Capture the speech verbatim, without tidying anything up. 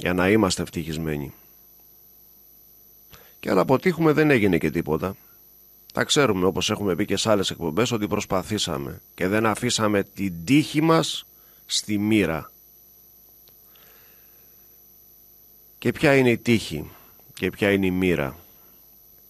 για να είμαστε ευτυχισμένοι. Και αν αποτύχουμε δεν έγινε και τίποτα. Τα ξέρουμε, όπως έχουμε πει και σε άλλες εκπομπές, ότι προσπαθήσαμε και δεν αφήσαμε την τύχη μας στη μοίρα. Και ποια είναι η τύχη και ποια είναι η μοίρα?